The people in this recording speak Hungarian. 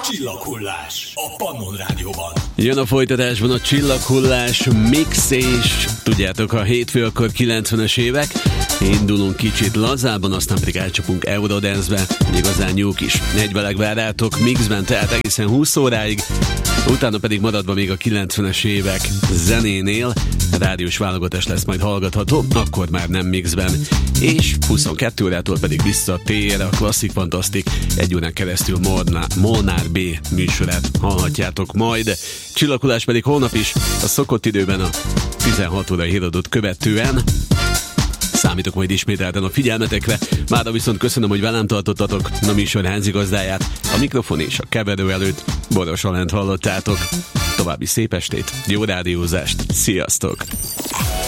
Csillaghullás a Pannon Rádióban. Jön a folytatásban a Csillaghullás mix, és tudjátok, a hétfő akkor 90-es évek. Indulunk kicsit lazában, aztán pedig elcsapunk Eurodance-be, igazán jó kis egybeleg várjátok mixben, tehát egészen 20 óráig, utána pedig maradva még a 90-es évek zenénél, rádiós válogatás lesz majd hallgatható, akkor már nem mixben, és 22 órától pedig visszatér a Klasszik Fantasztik, egy órán keresztül Molnár B műsorát hallhatjátok majd. Csillaghullás pedig holnap is a szokott időben a 16 óra híradót követően. Számítok majd ismételten a figyelmetekre. Mára viszont köszönöm, hogy velem tartottatok a műsor házigazdáját. A mikrofon és a keverő előtt Boros Alánt hallottátok. További szép estét, jó rádiózást, sziasztok!